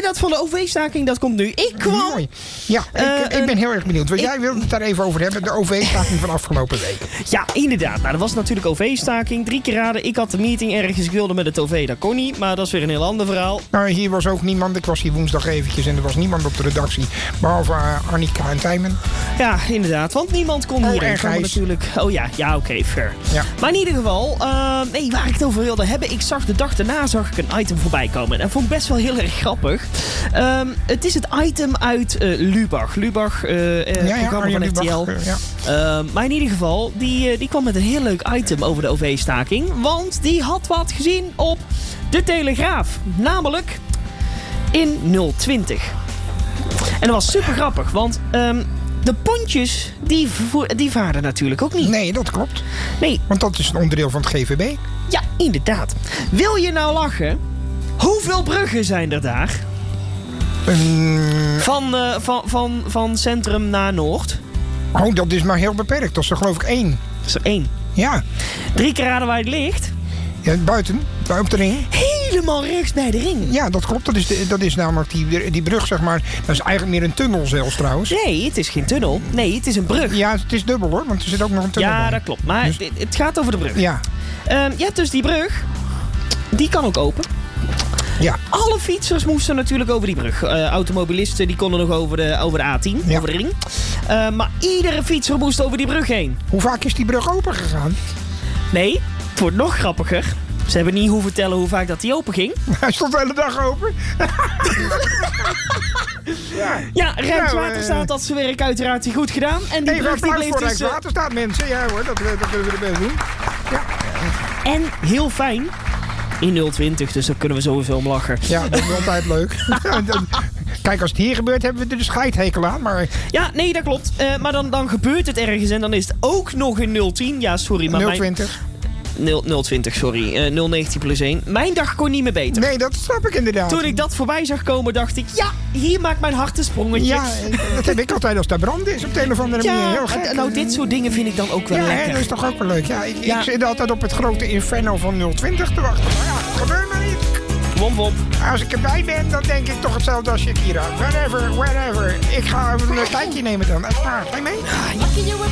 dat van de OV-staking, dat komt nu. Ik kwam... Mooi. Ja, ik ben heel erg benieuwd. Want jij wilde het daar even over hebben. De OV-staking van afgelopen week. Ja, inderdaad. Nou, er was natuurlijk OV-staking. 3 keer raden. Ik had de meeting ergens. Ik wilde met het OV. Dat kon niet. Maar dat is weer een heel ander verhaal. Nou, hier was ook niemand. Ik was hier woensdag eventjes en er was niemand op de redactie. Behalve Annika en Tijmen. Ja, inderdaad. Want niemand kon hierin komen natuurlijk. Oh ja, oké, fair. Ja. Maar in ieder geval, waar ik het over wilde hebben. Ik zag de dag daarna zag ik een item voorbij komen. En dat vond ik best wel heel erg grappig. Het is het item uit Lubach. Lubach, programma van RTL. Maar in ieder geval, die kwam met een heel leuk item over de OV-staking. Want die had wat gezien op De Telegraaf. Namelijk in 020. En dat was super grappig, want de pontjes, die varen natuurlijk ook niet. Nee, dat klopt. Nee. Want dat is een onderdeel van het GVB. Ja, inderdaad. Wil je nou lachen? Hoeveel bruggen zijn er daar? Van centrum naar Noord? Oh, dat is maar heel beperkt. Dat is er geloof ik 1. Dat is er 1. Ja. 3 keer raden waar het ligt? Ja, buiten op de ring. Helemaal rechts bij de ring. Ja, dat klopt. Dat is namelijk die brug, zeg maar. Dat is eigenlijk meer een tunnel zelfs trouwens. Nee, het is geen tunnel. Nee, het is een brug. Ja, het is dubbel hoor, want er zit ook nog een tunnel bij. Ja, dat klopt. Maar dus het gaat over de brug. Ja. Je hebt dus die brug. Die kan ook open. Ja. Alle fietsers moesten natuurlijk over die brug. Automobilisten die konden nog over de A10, ja. over de ring. Maar iedere fietser moest over die brug heen. Hoe vaak is die brug open gegaan? Nee, het wordt nog grappiger. Ze hebben niet hoeven tellen hoe vaak dat die open ging. Hij stond de hele dag open. Ja, Rijkswaterstaat had zijn werk uiteraard goed gedaan. En die brug die bleef voor dus... Rijkswaterstaat, mensen. Ja hoor, dat kunnen we er best doen. Ja. En heel fijn... In 020, dus daar kunnen we sowieso om lachen. Ja, dat is altijd leuk. Kijk, als het hier gebeurt, hebben we er de scheidhekel aan. Maar... Ja, nee, dat klopt. Maar dan gebeurt het ergens en dan is het ook nog in 010. Ja, sorry, maar 020. 020, sorry. 019 plus 1. Mijn dag kon niet meer beter. Nee, dat snap ik inderdaad. Toen ik dat voorbij zag komen, dacht ik... Ja, hier maakt mijn hart een sprongetje. Ja, dat heb ik altijd als daar brand is op de een of andere manier. Heel gek. Nou, dit soort dingen vind ik dan ook wel lekker. Ja, dat is toch ook wel leuk. Ja, ik zit altijd op het grote inferno van 020 te wachten. Maar ja, dat gebeurt maar niet. Wom. Als ik erbij ben, dan denk ik toch hetzelfde als Shakira. Whatever. Ik ga even een kijkje nemen dan. Ga je mee?